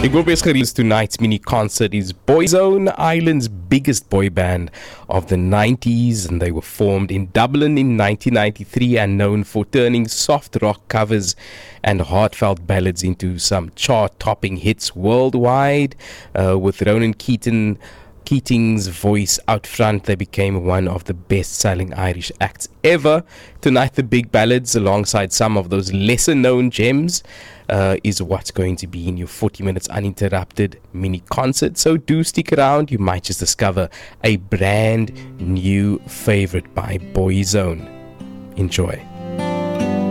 Ek wil bes gerus tonight's mini concert is Boyzone, Ireland's biggest boy band of the 90s, and they were formed in Dublin in 1993 and known for turning soft rock covers and heartfelt ballads into some chart-topping hits worldwide. With Ronan Keating's voice out front, they became one of the best-selling Irish acts ever. Tonight, the big ballads, alongside some of those lesser-known gems, is what's going to be in your 40 minutes uninterrupted mini concert. So do stick around. You might just discover a brand new favorite by Boyzone. Enjoy.